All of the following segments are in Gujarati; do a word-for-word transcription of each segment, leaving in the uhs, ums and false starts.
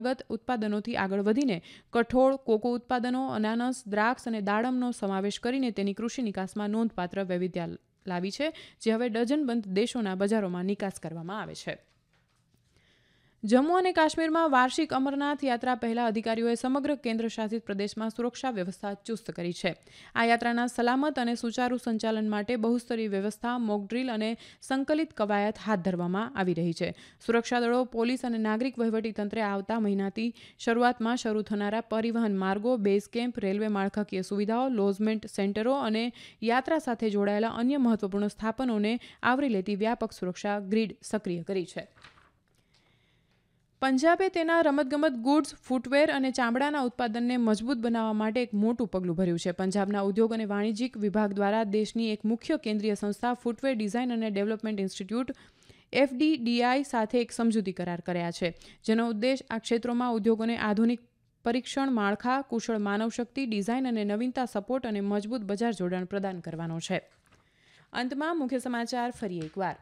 ગત ઉત્પાદનોથી આગળ વધીને કઠોળ, કોકો ઉત્પાદનો, અનાનસ, દ્રાક્ષ અને દાડમનો સમાવેશ કરીને તેની કૃષિ નિકાસમાં નોંધપાત્ર વૈવિધ્ય લાવી છે, જે હવે ડઝનબંધ દેશોના બજારોમાં નિકાસ કરવામાં આવે છે. જમ્મુ અને કાશ્મીરમાં વાર્ષિક અમરનાથ યાત્રા પહેલા અધિકારીઓએ સમગ્ર કેન્દ્ર શાસિત પ્રદેશમાં સુરક્ષા વ્યવસ્થા ચુસ્ત કરી છે. આ યાત્રાના સલામત અને સુચારુ સંચાલન માટે બહુસ્તરીય વ્યવસ્થા, મોકડ્રીલ અને સંકલિત કવાયત હાથ ધરવામાં આવી રહી છે. સુરક્ષા દળો, પોલીસ અને નાગરિક વહીવટીતંત્રે આવતા મહિનાથી શરૂઆતમાં શરૂ થનારા પરિવહન માર્ગો, બેઝ કેમ્પ, રેલવે માળખાકીય સુવિધાઓ, લોજમેન્ટ સેન્ટરો અને યાત્રા સાથે જોડાયેલા અન્ય મહત્વપૂર્ણ સ્થાપનોને આવરી લેતી વ્યાપક સુરક્ષા ગ્રીડ સક્રિય કરી છે. પંજાબે તેના રમતગમત ગુડ્સ, ફૂટવેર અને ચામડાના ઉત્પાદનને મજબૂત બનાવવા માટે એક મોટું પગલું ભર્યું છે. પંજાબના ઉદ્યોગ અને વાણિજ્યિક વિભાગ દ્વારા દેશની એક મુખ્ય કેન્દ્રીય સંસ્થા ફૂટવેર ડિઝાઇન અને ડેવલપમેન્ટ ઇન્સ્ટિટ્યૂટ એફડીડીઆઈ સાથે એક સમજૂતી કરાર કર્યા છે, જેનો ઉદ્દેશ આ ક્ષેત્રોમાં ઉદ્યોગોને આધુનિક પરીક્ષણ માળખા, કુશળ માનવશક્તિ, ડિઝાઇન અને નવીનતા સપોર્ટ અને મજબૂત બજાર જોડાણ પ્રદાન કરવાનો છે. અંતમાં મુખ્ય સમાચાર ફરી એકવાર.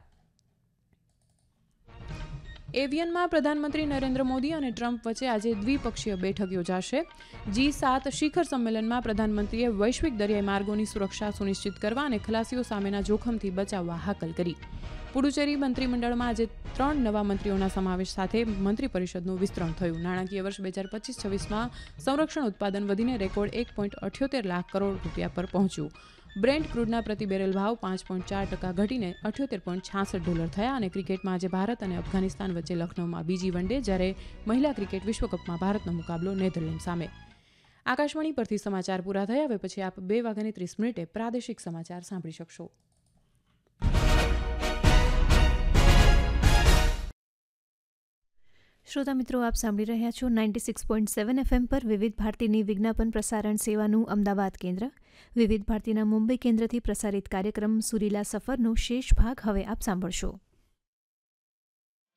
એવિયનમાં પ્રધાનમંત્રી નરેન્દ્ર મોદી અને ટ્રમ્પ વચ્ચે આજે દ્વિપક્ષીય બેઠક યોજાશે. જી સાત શિખર સંમેલનમાં પ્રધાનમંત્રીએ વૈશ્વિક દરિયાઈ માર્ગોની સુરક્ષા સુનિશ્ચિત કરવા અને ખલાસીઓ સામેના જોખમથી બચાવવા હાકલ કરી. પુડુચેરી મંત્રીમંડળમાં આજે ત્રણ નવા મંત્રીઓના સમાવેશ સાથે મંત્રી પરિષદનું વિસ્તરણ થયું. નાણાકીય વર્ષ બે હજાર પચીસ છવ્વીસમાં સંરક્ષણ ઉત્પાદન વધીને રેકોર્ડ એક પોઈન્ટ અઠ્યોતેર લાખ કરોડ રૂપિયા પર પહોંચ્યું. બ્રેન્ટ ક્રૂડના પ્રતિ બેરેલ ભાવ પાંચ પોઈન્ટ ચાર ટકા ઘટીને અઠ્યોતેર પોઈન્ટ છાસઠ ડોલર થયા. અને ક્રિકેટમાં આજે ભારત અને અફઘાનિસ્તાન વચ્ચે લખનૌમાં બીજી વન ડે, જ્યારે મહિલા ક્રિકેટ વિશ્વકપમાં ભારતનો મુકાબલો નેધરલેન્ડ સામે. આકાશવાણી પરથી સમાચાર પૂરા થયા. હવે પછી આપ બે વાગ્યાની ત્રીસ મિનિટે પ્રાદેશિક સમાચાર સાંભળી શકશો. શ્રોતા મિત્રો, આપ સાંભળી રહ્યા છો ninety six point seven FM પર વિવિધ ભારતીની વિજ્ઞાપન પ્રસારણ સેવાનું અમદાવાદ કેન્દ્ર. વિવિધ ભારતીના મુંબઈ કેન્દ્રથી પ્રસારિત કાર્યક્રમ સુરીલા સફરનો શેષ ભાગ હવે આપ સાંભળશો.